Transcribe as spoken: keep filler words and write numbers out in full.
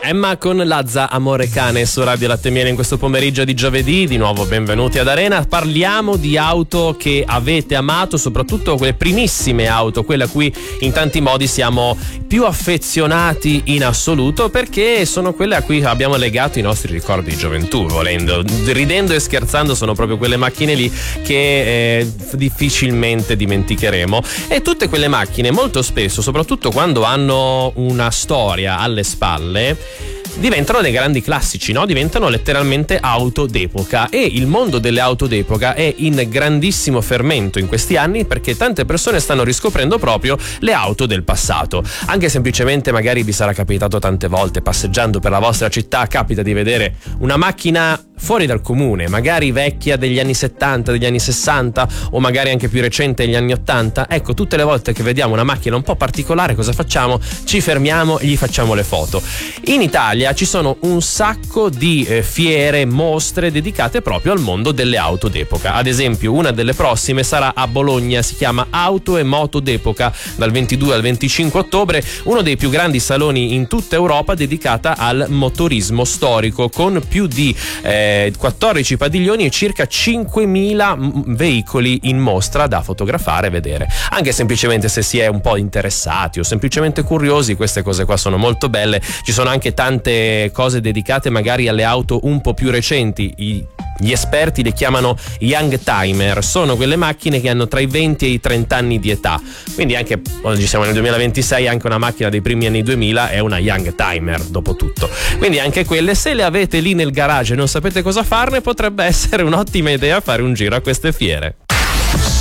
Emma con Lazza, Amore Cane su Radio Latte Miele in questo pomeriggio di giovedì. Di nuovo benvenuti ad Arena. Parliamo di auto che avete amato, soprattutto quelle primissime auto, quelle a cui in tanti modi siamo più affezionati in assoluto, perché sono quelle a cui abbiamo legato i nostri ricordi di gioventù, volendo. Ridendo e scherzando, sono proprio quelle macchine lì che eh, difficilmente dimenticheremo. E tutte quelle macchine, molto spesso, soprattutto quando hanno una storia alle spalle, diventano dei grandi classici, no? Diventano letteralmente auto d'epoca, e il mondo delle auto d'epoca è in grandissimo fermento in questi anni, perché tante persone stanno riscoprendo proprio le auto del passato. Anche semplicemente, magari vi sarà capitato tante volte passeggiando per la vostra città, capita di vedere una macchina fuori dal comune, magari vecchia degli anni settanta, degli anni sessanta, o magari anche più recente degli anni ottanta. Ecco, tutte le volte che vediamo una macchina un po' particolare, cosa facciamo? Ci fermiamo e gli facciamo le foto. In Italia ci sono un sacco di eh, fiere, mostre dedicate proprio al mondo delle auto d'epoca. Ad esempio, una delle prossime sarà a Bologna, si chiama Auto e Moto d'Epoca, dal ventidue al venticinque ottobre, uno dei più grandi saloni in tutta Europa dedicata al motorismo storico, con più di eh, quattordici padiglioni e circa cinquemila veicoli in mostra da fotografare e vedere. Anche semplicemente se si è un po' interessati o semplicemente curiosi, queste cose qua sono molto belle. Ci sono anche tante cose dedicate magari alle auto un po' più recenti. I Gli esperti le chiamano young timer, sono quelle macchine che hanno tra i venti e i trenta anni di età, quindi anche oggi siamo nel duemilaventisei, anche una macchina dei primi anni duemila è una young timer dopo tutto. Quindi anche quelle, se le avete lì nel garage e non sapete cosa farne, potrebbe essere un'ottima idea fare un giro a queste fiere.